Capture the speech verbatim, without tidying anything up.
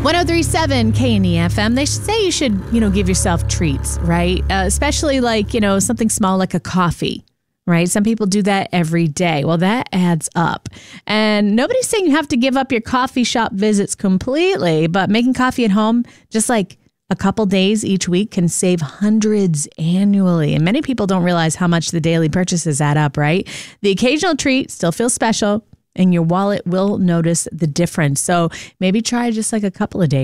one oh three point seven K N E F M. They say you should, you know, give yourself treats, right? Uh, especially like, you know, something small like a coffee, right? Some people do that every day. Well, that adds up. And nobody's saying you have to give up your coffee shop visits completely, but making coffee at home, just like a couple days each week, can save hundreds annually. And many people don't realize how much the daily purchases add up, right? The occasional treat still feels special, and your wallet will notice the difference. So maybe try just like a couple of days.